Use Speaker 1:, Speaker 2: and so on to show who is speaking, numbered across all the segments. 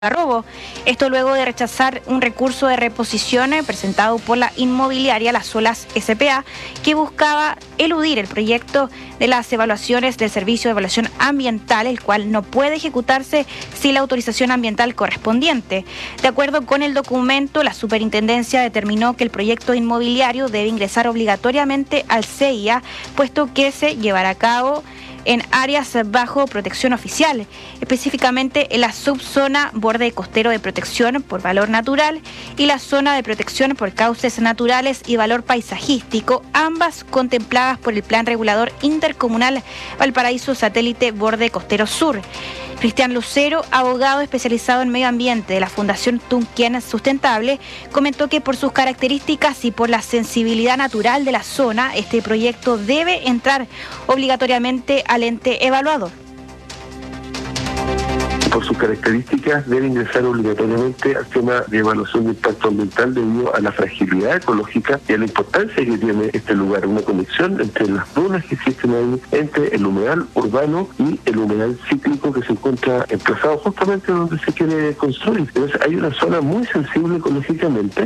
Speaker 1: Algarrobo. Esto luego de rechazar un recurso de reposición presentado por la inmobiliaria Las Olas S.p.A. que buscaba eludir el proyecto de las evaluaciones del Servicio de Evaluación Ambiental, el cual no puede ejecutarse sin la autorización ambiental correspondiente. De acuerdo con el documento, la superintendencia determinó que el proyecto inmobiliario debe ingresar obligatoriamente al CIA, puesto que se llevará a cabo en áreas bajo protección oficial, específicamente en la subzona borde costero de protección por valor natural y la zona de protección por cauces naturales y valor paisajístico, ambas contempladas por el Plan Regulador Intercomunal Valparaíso Satélite Borde Costero Sur. Cristian Lucero, abogado especializado en medio ambiente de la Fundación Tunquén Sustentable, comentó que por sus características y por la sensibilidad natural de la zona, este proyecto debe entrar obligatoriamente al ente evaluador.
Speaker 2: Por sus características debe ingresar obligatoriamente al tema de evaluación de impacto ambiental debido a la fragilidad ecológica y a la importancia que tiene este lugar, una conexión entre las dunas que existen ahí, entre el humedal urbano y el humedal cíclico que se encuentra emplazado justamente donde se quiere construir. Entonces hay una zona muy sensible ecológicamente.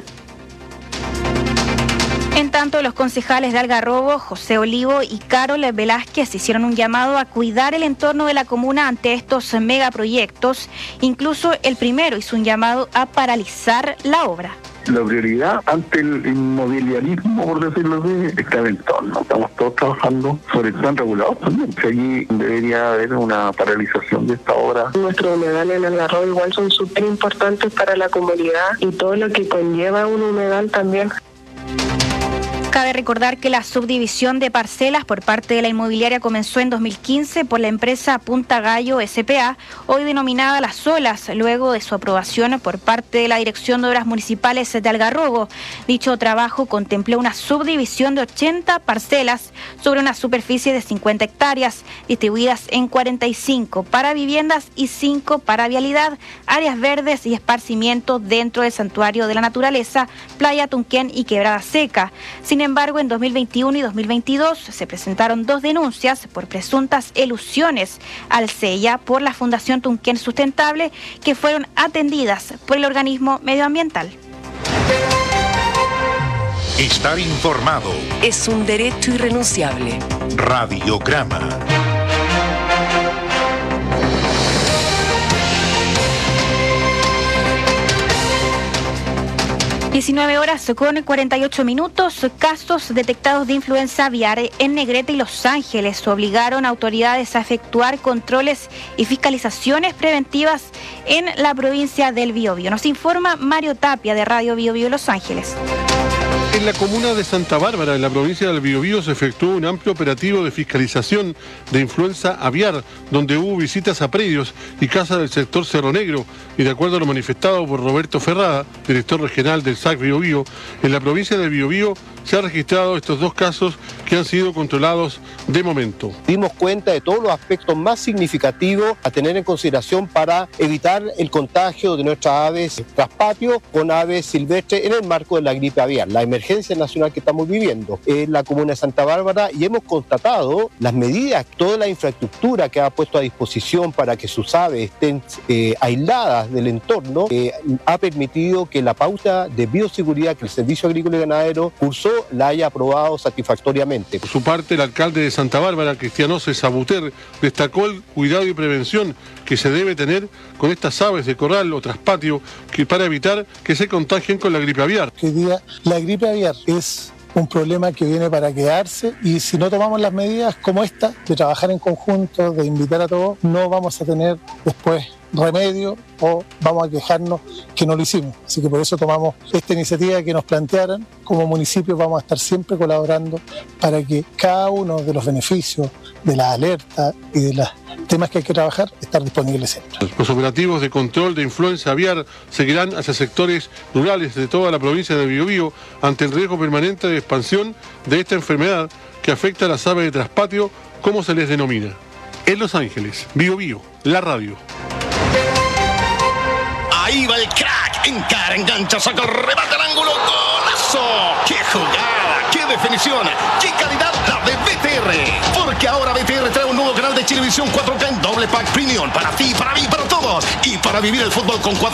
Speaker 1: En tanto, los concejales de Algarrobo, José Olivo y Carol Velázquez hicieron un llamado a cuidar el entorno de la comuna ante estos megaproyectos. Incluso el primero hizo un llamado a paralizar la obra.
Speaker 3: La prioridad ante el inmobiliarismo, por decirlo así, está en el entorno. Estamos todos trabajando sobre el plan regulador también. Allí debería haber una paralización de esta obra.
Speaker 4: Nuestros humedales en Algarrobo igual son súper importantes para la comunidad y todo lo que conlleva un humedal también.
Speaker 1: Cabe recordar que la subdivisión de parcelas por parte de la inmobiliaria comenzó en 2015 por la empresa Punta Gallo S.p.A., hoy denominada Las Olas, luego de su aprobación por parte de la Dirección de Obras Municipales de Algarrobo. Dicho trabajo contempló una subdivisión de 80 parcelas sobre una superficie de 50 hectáreas, distribuidas en 45 para viviendas y 5 para vialidad, áreas verdes y esparcimiento dentro del Santuario de la Naturaleza, Playa Tunquén y Quebrada Seca. Sin embargo, en 2021 y 2022 se presentaron 2 denuncias por presuntas elusiones al CIA por la Fundación Tunquén Sustentable, que fueron atendidas por el organismo medioambiental.
Speaker 5: Estar informado
Speaker 6: es un derecho irrenunciable.
Speaker 5: Radiograma.
Speaker 1: 19 horas con 48 minutos. Casos detectados de influenza aviar en Negrete y Los Ángeles obligaron a autoridades a efectuar controles y fiscalizaciones preventivas en la provincia del Biobío. Nos informa Mario Tapia de Radio Biobío Los Ángeles.
Speaker 7: En la comuna de Santa Bárbara, en la provincia del Biobío, se efectuó un amplio operativo de fiscalización de influenza aviar, donde hubo visitas a predios y casas del sector Cerro Negro, y de acuerdo a lo manifestado por Roberto Ferrada, director regional del SAC Biobío, en la provincia del Biobío se han registrado estos 2 casos que han sido controlados de momento.
Speaker 8: Dimos cuenta de todos los aspectos más significativos a tener en consideración para evitar el contagio de nuestras aves traspatio con aves silvestres en el marco de la gripe aviar, la emergencia nacional que estamos viviendo en la comuna de Santa Bárbara, y hemos constatado las medidas, toda la infraestructura que ha puesto a disposición para que sus aves estén aisladas del entorno, ha permitido que la pauta de bioseguridad que el Servicio Agrícola y Ganadero cursó la haya aprobado satisfactoriamente.
Speaker 7: Por su parte, el alcalde de Santa Bárbara, Cristian Sabuter, destacó el cuidado y prevención que se debe tener con estas aves de corral o traspatio para evitar que se contagien con la gripe aviar.
Speaker 9: Hoy día la gripe aviar es un problema que viene para quedarse, y si no tomamos las medidas como esta, de trabajar en conjunto, de invitar a todos, no vamos a tener después remedio o vamos a quejarnos que no lo hicimos. Así que por eso tomamos esta iniciativa que nos plantearan. Como municipio vamos a estar siempre colaborando para que cada uno de los beneficios de las alertas y de los temas que hay que trabajar, estar disponibles siempre.
Speaker 7: Los operativos de control de influenza aviar seguirán hacia sectores rurales de toda la provincia de Biobío ante el riesgo permanente de expansión de esta enfermedad que afecta a las aves de traspatio, como se les denomina. En Los Ángeles, Biobío, la radio.
Speaker 5: Ahí va el crack, encara, engancha, saca, remata el ángulo, golazo.
Speaker 10: golazo! ¡Qué jugada! ¡Qué definición! ¡Qué calidad la de BTR! Porque ahora BTR trae un nuevo canal de Chilevisión 4K en doble pack premium para ti, para mí, para todos. Y para vivir el fútbol con 4